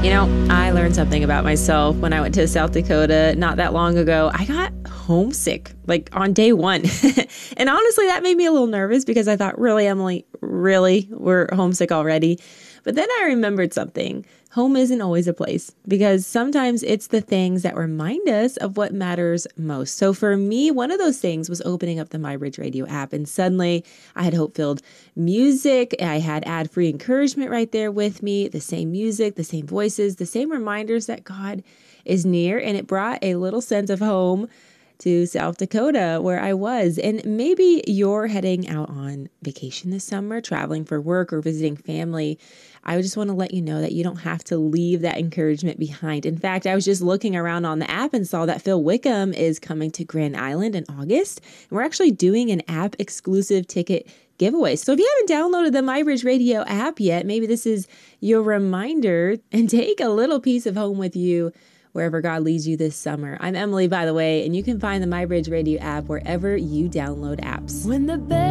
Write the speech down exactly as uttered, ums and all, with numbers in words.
You know, I learned something about myself when I went to South Dakota not that long ago. I got homesick, like on day one. And honestly, that made me a little nervous because I thought, really, Emily, really? We're homesick already? But then I remembered something. Home isn't always a place because sometimes it's the things that remind us of what matters most. So for me, one of those things was opening up the MyBridge Radio app, and suddenly I had hope-filled music. I had ad-free encouragement right there with me, the same music, the same voices, the same reminders that God is near, and it brought a little sense of home to South Dakota where I was. And maybe you're heading out on vacation this summer, traveling for work or visiting family. I just want to let you know that you don't have to leave that encouragement behind. In fact, I was just looking around on the app and saw that Phil Wickham is coming to Grand Island in August. And we're actually doing an app exclusive ticket giveaway. So if you haven't downloaded the MyBridge Radio app yet, maybe this is your reminder, and take a little piece of home with you wherever God leads you this summer. I'm Emily, by the way, and you can find the MyBridge Radio app wherever you download apps. When the